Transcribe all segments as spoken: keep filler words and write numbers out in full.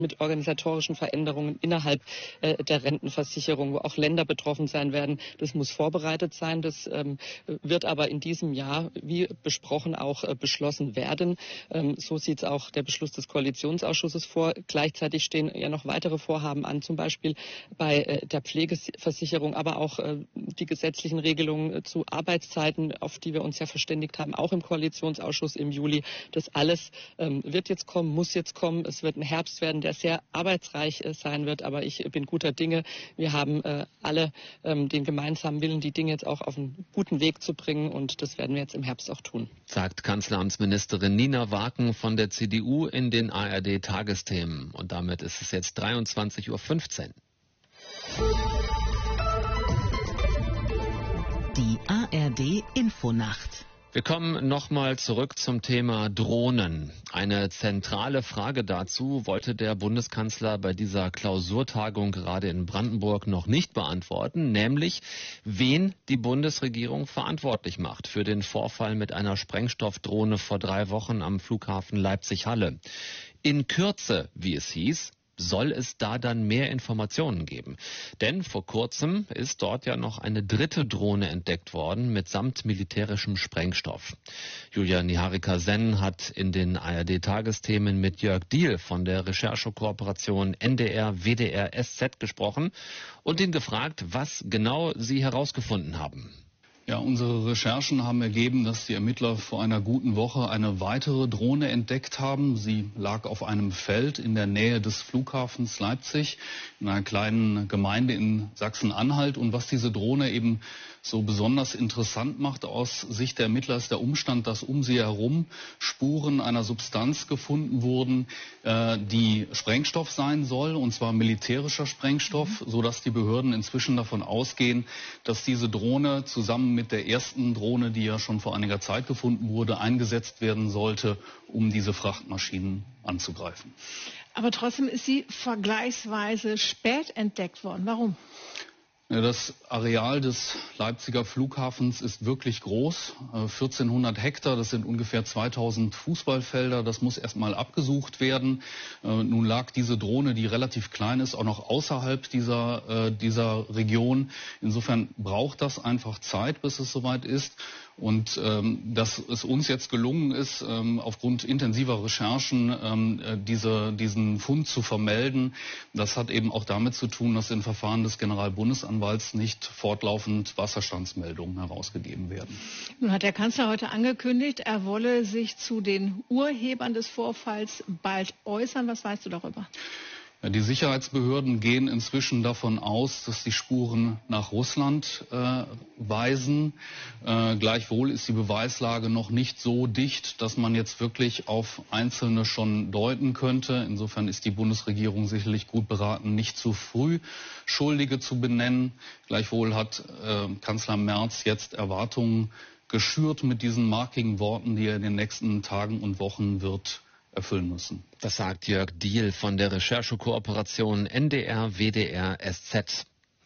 mit organisatorischen Veränderungen innerhalb äh, der Rentenversicherung, wo auch Länder betroffen sein werden. Das muss vorbereitet sein. Das ähm, wird aber in diesem Jahr, wie besprochen, auch äh, beschlossen werden. Ähm, so sieht es auch der Beschluss des Koalitionsausschusses vor. Gleichzeitig stehen ja noch weitere Vorhaben an, zum Beispiel bei äh, der Pflegeversicherung, aber auch äh, die gesetzlichen Regelungen äh, zu Arbeitszeiten, auf die wir uns ja verständigt haben, auch im Koalitionsausschuss im Juli. Das alles ähm, wird jetzt kommen, muss jetzt kommen. Es wird ein Herbst werden, der sehr arbeitsreich äh, sein wird, aber ich bin guter Dinge. Wir haben äh, alle ähm, den gemeinsamen Willen, die Dinge jetzt auch auf einen guten Weg zu bringen, und das werden wir jetzt im Herbst auch tun. Sagt Kanzleramtsministerin Nina Waken von der C D U in den A R D-Tagesthemen. Und damit ist es jetzt dreiundzwanzig Uhr fünfzehn. Die A R D-Infonacht. Wir kommen nochmal zurück zum Thema Drohnen. Eine zentrale Frage dazu wollte der Bundeskanzler bei dieser Klausurtagung gerade in Brandenburg noch nicht beantworten, nämlich wen die Bundesregierung verantwortlich macht für den Vorfall mit einer Sprengstoffdrohne vor drei Wochen am Flughafen Leipzig-Halle. In Kürze, wie es hieß, soll es da dann mehr Informationen geben. Denn vor kurzem ist dort ja noch eine dritte Drohne entdeckt worden mitsamt militärischem Sprengstoff. Julia Niharika-Senn hat in den A R D-Tagesthemen mit Jörg Diehl von der Recherchekooperation N D R, W D R, S Z gesprochen und ihn gefragt, was genau sie herausgefunden haben. Ja, unsere Recherchen haben ergeben, dass die Ermittler vor einer guten Woche eine weitere Drohne entdeckt haben. Sie lag auf einem Feld in der Nähe des Flughafens Leipzig, in einer kleinen Gemeinde in Sachsen-Anhalt. Und was diese Drohne eben so besonders interessant macht aus Sicht der Ermittler, ist der Umstand, dass um sie herum Spuren einer Substanz gefunden wurden, äh, die Sprengstoff sein soll, und zwar militärischer Sprengstoff, sodass die Behörden inzwischen davon ausgehen, dass diese Drohne zusammen mit der ersten Drohne, die ja schon vor einiger Zeit gefunden wurde, eingesetzt werden sollte, um diese Frachtmaschinen anzugreifen. Aber trotzdem ist sie vergleichsweise spät entdeckt worden. Warum? Das Areal des Leipziger Flughafens ist wirklich groß, vierzehnhundert Hektar, das sind ungefähr zweitausend Fußballfelder, das muss erstmal abgesucht werden. Nun lag diese Drohne, die relativ klein ist, auch noch außerhalb dieser, dieser Region. Insofern braucht das einfach Zeit, bis es soweit ist. Und ähm, dass es uns jetzt gelungen ist, ähm, aufgrund intensiver Recherchen ähm, diese, diesen Fund zu vermelden, das hat eben auch damit zu tun, dass in Verfahren des Generalbundesanwalts nicht fortlaufend Wasserstandsmeldungen herausgegeben werden. Nun hat der Kanzler heute angekündigt, er wolle sich zu den Urhebern des Vorfalls bald äußern. Was weißt du darüber? Die Sicherheitsbehörden gehen inzwischen davon aus, dass die Spuren nach Russland äh, weisen. Äh, gleichwohl ist die Beweislage noch nicht so dicht, dass man jetzt wirklich auf Einzelne schon deuten könnte. Insofern ist die Bundesregierung sicherlich gut beraten, nicht zu früh Schuldige zu benennen. Gleichwohl hat äh, Kanzler Merz jetzt Erwartungen geschürt mit diesen markigen Worten, die er in den nächsten Tagen und Wochen wird erfüllen müssen. Das sagt Jörg Diehl von der Recherchekooperation N D R, W D R, S Z.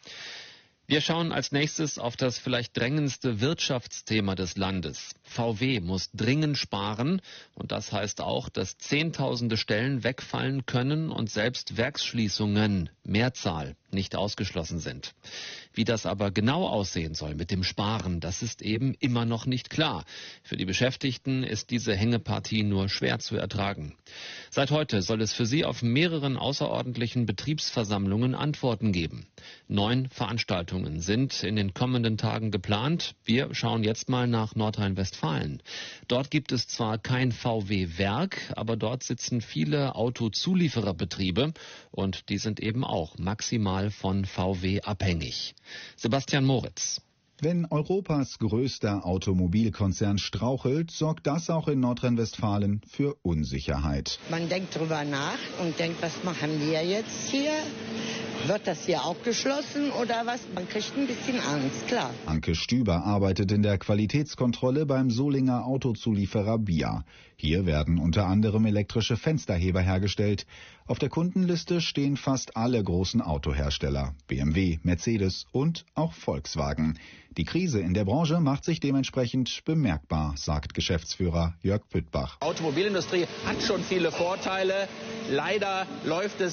Wir schauen als nächstes auf das vielleicht drängendste Wirtschaftsthema des Landes. V W muss dringend sparen, und das heißt auch, dass Zehntausende Stellen wegfallen können und selbst Werksschließungen, Mehrzahl, nicht ausgeschlossen sind. Wie das aber genau aussehen soll mit dem Sparen, das ist eben immer noch nicht klar. Für die Beschäftigten ist diese Hängepartie nur schwer zu ertragen. Seit heute soll es für sie auf mehreren außerordentlichen Betriebsversammlungen Antworten geben. Neun Veranstaltungen sind in den kommenden Tagen geplant. Wir schauen jetzt mal nach Nordrhein-Westfalen. Dort gibt es zwar kein V W-Werk, aber dort sitzen viele Autozuliefererbetriebe, und die sind eben auch maximal von V W abhängig. Sebastian Moritz. Wenn Europas größter Automobilkonzern strauchelt, sorgt das auch in Nordrhein-Westfalen für Unsicherheit. Man denkt drüber nach und denkt, was machen wir jetzt hier? Wird das hier auch geschlossen oder was? Man kriegt ein bisschen Angst, klar. Anke Stüber arbeitet in der Qualitätskontrolle beim Solinger Autozulieferer B I A. Hier werden unter anderem elektrische Fensterheber hergestellt. Auf der Kundenliste stehen fast alle großen Autohersteller, B M W, Mercedes und auch Volkswagen. Die Krise in der Branche macht sich dementsprechend bemerkbar, sagt Geschäftsführer Jörg Püttbach. Die Automobilindustrie hat schon viele Vorteile. Leider läuft es